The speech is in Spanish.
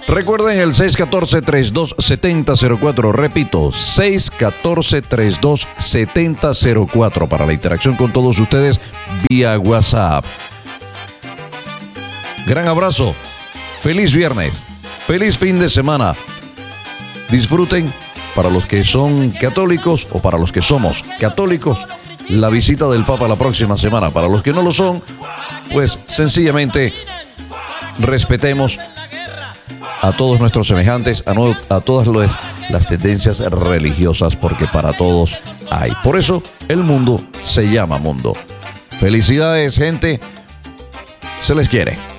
Recuerden el 614-327004. Repito, 614-327004 para la interacción con todos ustedes vía WhatsApp. Gran abrazo. Feliz viernes. Feliz fin de semana. Disfruten, para los que son católicos o para los que somos católicos, la visita del Papa la próxima semana. Para los que no lo son, pues sencillamente respetemos a todos nuestros semejantes, a todas las tendencias religiosas, porque para todos hay. Por eso el mundo se llama mundo. Felicidades, gente. Se les quiere.